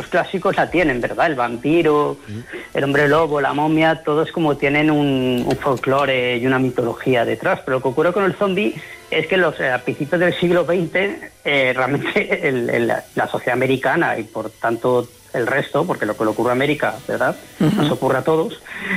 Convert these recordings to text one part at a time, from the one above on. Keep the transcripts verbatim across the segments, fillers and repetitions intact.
monstruos clásicos la tienen, ¿verdad? El vampiro, el hombre lobo, la momia, todos como tienen un, un folclore y una mitología detrás. Pero lo que ocurre con el zombie es que los, a principios del siglo veinte, eh, realmente el, el, la sociedad americana y por tanto el resto, porque lo que le ocurre a América, ¿verdad? Uh-huh. Nos ocurre a todos,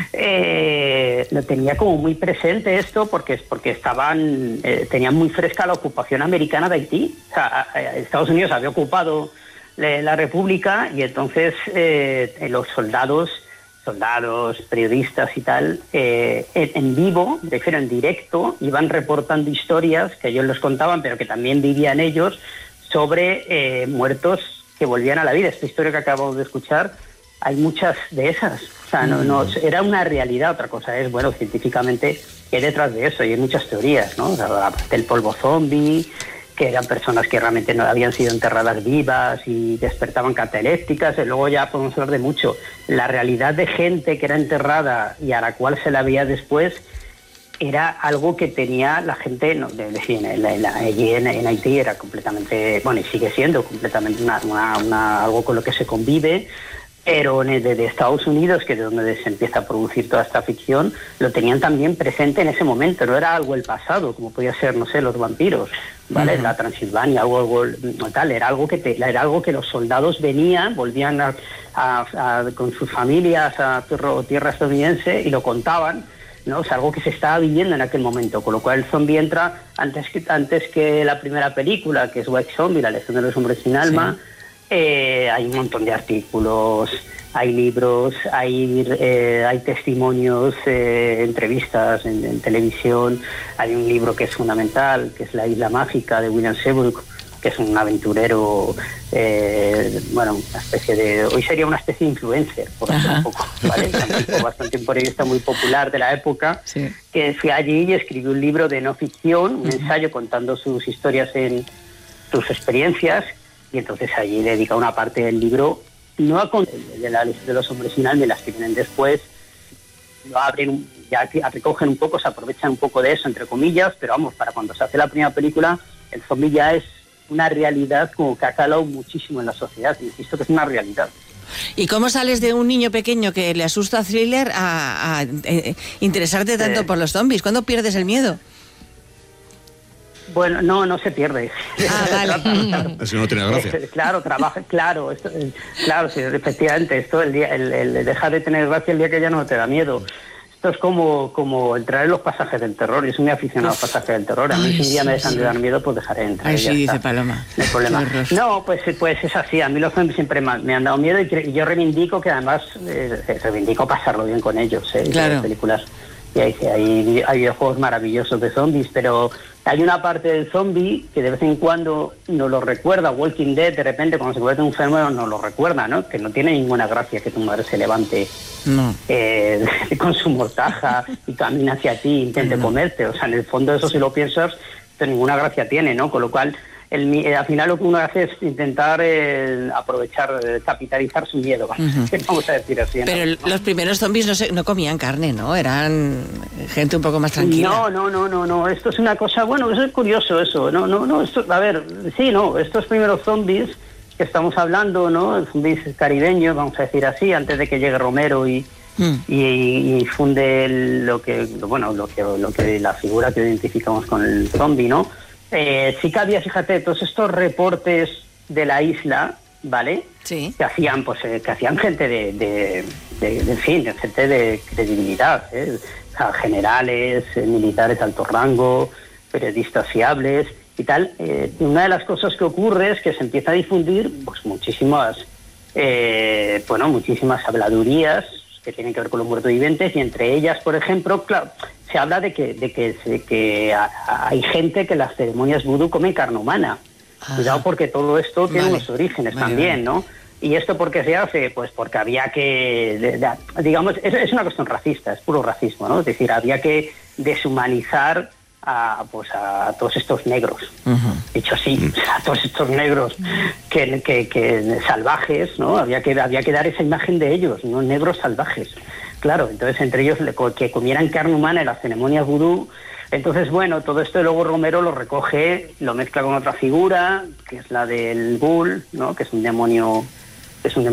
eh, lo tenía como muy presente esto porque, porque estaban, eh, tenían muy fresca la ocupación americana de Haití. O sea, Estados Unidos había ocupado la República y entonces eh, los soldados, soldados, periodistas y tal, eh, en vivo, de hecho en directo, iban reportando historias que ellos les contaban, pero que también vivían ellos, sobre eh, muertos que volvían a la vida. Esta historia que acabamos de escuchar, hay muchas de esas. O sea, no, no, era una realidad. Otra cosa es, bueno, científicamente, ¿qué hay detrás de eso? Y hay muchas teorías, ¿no? O sea, el polvo zombie, que eran personas que realmente no habían sido enterradas vivas y despertaban catalépticas. Y luego ya podemos hablar de mucho. La realidad de gente que era enterrada y a la cual se la veía después era algo que tenía la gente, no, de, de, en, en, allí en, en Haití era completamente, bueno, y sigue siendo completamente una, una, una, algo con lo que se convive, pero de, de Estados Unidos, que es donde se empieza a producir toda esta ficción, lo tenían también presente en ese momento, no era algo del pasado, como podía ser, no sé, los vampiros, ¿vale? Uh-huh. La Transilvania, algo, algo tal, era algo que te, era algo que los soldados venían, volvían a, a, a, con sus familias a tierra, tierra estadounidense y lo contaban, ¿no? O sea, algo que se estaba viviendo en aquel momento, con lo cual el zombie entra antes que, antes que la primera película, que es White Zombie, la leyenda de los hombres sin alma. Sí. Eh, hay un montón de artículos, hay libros, hay, eh, hay testimonios, eh, entrevistas en, en televisión, hay un libro que es fundamental, que es La Isla Mágica, de William Seabrook, que es un aventurero, eh, bueno, una especie de... Hoy sería una especie de influencer, por decirlo un poco, ¿vale? También bastante un periodista muy popular de la época, sí. Que fue allí y escribió un libro de no ficción, un uh-huh. ensayo contando sus historias, en sus experiencias, y entonces allí dedica una parte del libro, no a de, la, de los hombres sin alma, las que vienen después, lo abren, ya recogen un poco, se aprovechan un poco de eso, entre comillas, pero vamos, para cuando se hace la primera película, el zombie ya es una realidad como que ha calado muchísimo en la sociedad, insisto que es una realidad. ¿Y cómo sales de un niño pequeño que le asusta thriller a, a, a interesarte tanto eh. por los zombies? ¿Cuándo pierdes el miedo? Bueno, no, no se pierde. Ah, vale. Eso no tiene gracia. Claro, trabaja, claro, esto, claro, sí, efectivamente, esto el día, el, el dejar de tener gracia el día que ya no te da miedo. Esto es como, como entrar en los pasajes del terror. Yo soy muy aficionado a los pasajes del terror. A mí, si un día me dejan sí. de dar miedo, pues dejaré de entrar. Ay, sí, dice Paloma. No hay problema. No, pues, pues es así. A mí los zombies siempre me han dado miedo y, y yo reivindico que además, eh, reivindico pasarlo bien con ellos, ¿eh? Claro. Las películas. Y hay, hay, hay videojuegos maravillosos de zombies, pero hay una parte del zombie que de vez en cuando nos lo recuerda. Walking Dead, de repente, cuando se convierte en un fenómeno, nos lo recuerda, ¿no? Que no tiene ninguna gracia que tu madre se levante no. eh, con su mortaja y camine hacia ti e intente no. comerte. O sea, en el fondo eso, si lo piensas, pues ninguna gracia tiene, ¿no? Con lo cual, el, eh, al final lo que uno hace es intentar eh, aprovechar, eh, capitalizar su miedo, uh-huh. vamos a decir así. Pero ¿no? Los primeros zombies no, se, no comían carne, ¿no? Eran gente un poco más tranquila. No, no, no, no, no. Esto es una cosa, bueno, eso es curioso eso. No, no, no, esto, a ver, sí, no, estos primeros zombies que estamos hablando, ¿no? Zombies caribeños, vamos a decir así, antes de que llegue Romero y mm. y, y funde el, lo que, bueno, lo que, lo que la figura que identificamos con el zombie, ¿no? Eh, sí que había, fíjate, todos estos reportes de la isla, ¿vale? Sí. Que hacían, pues, eh, que hacían gente de, de, de, de en fin, de gente de credibilidad, ¿eh? O sea, generales, eh, militares de alto rango, periodistas fiables y tal. Eh, una de las cosas que ocurre es que se empieza a difundir, pues, muchísimas, eh, bueno, muchísimas habladurías que tienen que ver con los muertos vivientes, y entre ellas, por ejemplo, claro, se habla de que de que, de que a, a, hay gente que en las ceremonias vudú come carne humana. Ajá. Cuidado, porque todo esto tiene vale. unos orígenes vale, también, vale. ¿no? ¿Y esto por qué se hace? Pues porque había que, de, de, digamos, es, es una cuestión racista, es puro racismo, ¿no? Es decir, había que deshumanizar a, pues a todos estos negros, uh-huh. dicho así, uh-huh. a todos estos negros que, que, que salvajes, ¿no? Había que, había que dar esa imagen de ellos, ¿no? Negros salvajes. Claro, entonces entre ellos que comieran carne humana en las ceremonias vudú. Entonces, bueno, todo esto luego Romero lo recoge, lo mezcla con otra figura, que es la del Bull, ¿no? Que es un demonio, que es un demonio